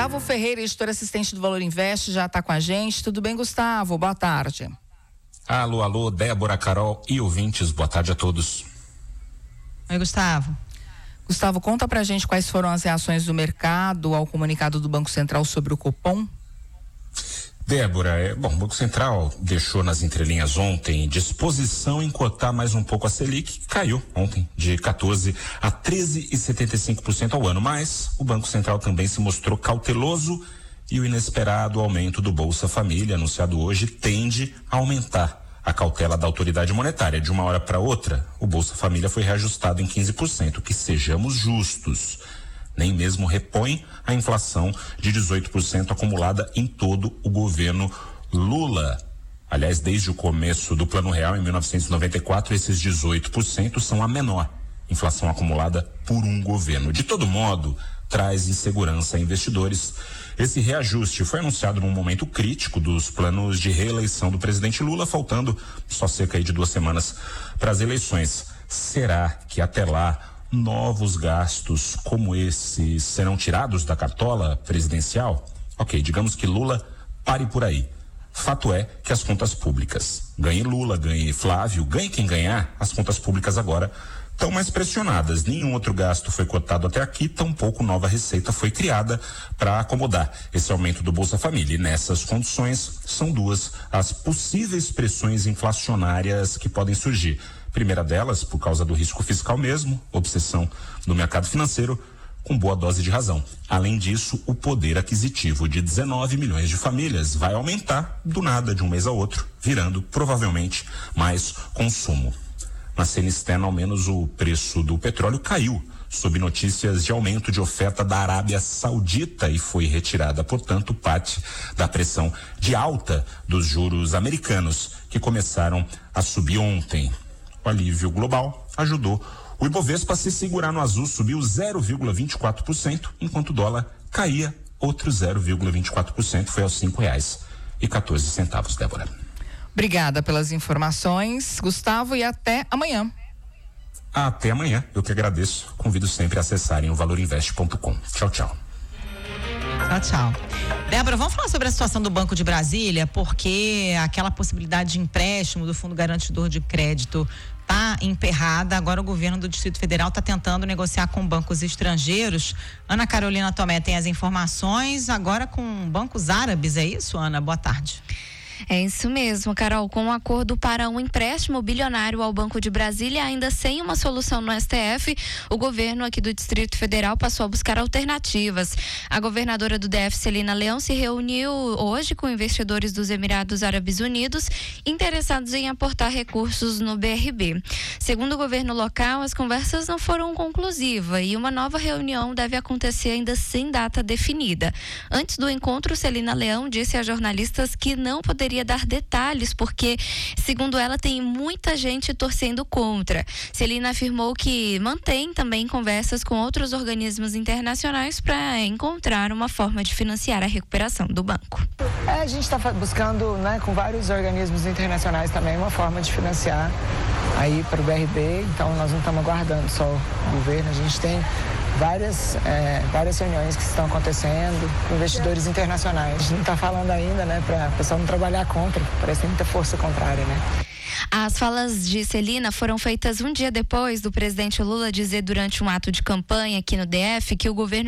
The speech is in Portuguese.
Gustavo Ferreira, editor assistente do Valor Invest, já está com a gente. Tudo bem, Gustavo? Boa tarde. Alô, Débora, Carol e ouvintes, boa tarde a todos. Oi, Gustavo. Gustavo, conta pra gente quais foram as reações do mercado ao comunicado do Banco Central sobre o Copom. Débora, o Banco Central deixou nas entrelinhas ontem disposição em cotar mais um pouco a Selic, que caiu ontem de 14% a 13,75% ao ano, mas o Banco Central também se mostrou cauteloso e o inesperado aumento do Bolsa Família, anunciado hoje, tende a aumentar a cautela da autoridade monetária. De uma hora para outra, o Bolsa Família foi reajustado em 15%, que sejamos justos, nem mesmo repõe a inflação de 18% acumulada em todo o governo Lula. Aliás, desde o começo do Plano Real, em 1994, esses 18% são a menor inflação acumulada por um governo. De todo modo, traz insegurança a investidores. Esse reajuste foi anunciado num momento crítico dos planos de reeleição do presidente Lula, faltando só cerca de 2 semanas para as eleições. Será que até lá novos gastos como esses serão tirados da cartola presidencial? Ok, digamos que Lula pare por aí. Fato é que as contas públicas, ganhe Lula, ganhe Flávio, ganhe quem ganhar, as contas públicas agora estão mais pressionadas. Nenhum outro gasto foi cotado até aqui, tampouco nova receita foi criada para acomodar esse aumento do Bolsa Família. E nessas condições, são 2 as possíveis pressões inflacionárias que podem surgir. Primeira delas, por causa do risco fiscal mesmo, obsessão do mercado financeiro, com boa dose de razão. Além disso, o poder aquisitivo de 19 milhões de famílias vai aumentar do nada, de um mês ao outro, virando provavelmente mais consumo. Na cena externa, ao menos o preço do petróleo caiu, sob notícias de aumento de oferta da Arábia Saudita, e foi retirada, portanto, parte da pressão de alta dos juros americanos, que começaram a subir ontem. O alívio global ajudou o Ibovespa a se segurar no azul, subiu 0,24%, enquanto o dólar caía outro 0,24%, foi aos R$5,14, Débora. Obrigada pelas informações, Gustavo, e até amanhã. Até amanhã, eu que agradeço. Convido sempre a acessarem o valorinvest.com. Tchau, tchau. Tchau. Débora, vamos falar sobre a situação do Banco de Brasília, porque aquela possibilidade de empréstimo do Fundo Garantidor de Crédito está emperrada. Agora o governo do Distrito Federal está tentando negociar com bancos estrangeiros. Ana Carolina Tomé tem as informações, agora com bancos árabes, é isso, Ana? Boa tarde. É isso mesmo, Carol. Com um acordo para um empréstimo bilionário ao Banco de Brasília, ainda sem uma solução no STF, o governo aqui do Distrito Federal passou a buscar alternativas. A governadora do DF, Celina Leão, se reuniu hoje com investidores dos Emirados Árabes Unidos interessados em aportar recursos no BRB. Segundo o governo local, as conversas não foram conclusivas e uma nova reunião deve acontecer ainda sem data definida. Antes do encontro, Celina Leão disse a jornalistas que não poderia dar detalhes, porque, segundo ela, tem muita gente torcendo contra. Celina afirmou que mantém também conversas com outros organismos internacionais para encontrar uma forma de financiar a recuperação do banco. A gente está buscando, com vários organismos internacionais também, uma forma de financiar aí para o BRB, então nós não estamos aguardando só o governo, a gente tem várias reuniões que estão acontecendo com investidores internacionais. A gente não está falando ainda, para o pessoal não trabalhar contra, parece que tem muita força contrária, As falas de Celina foram feitas um dia depois do presidente Lula dizer durante um ato de campanha aqui no DF que o governo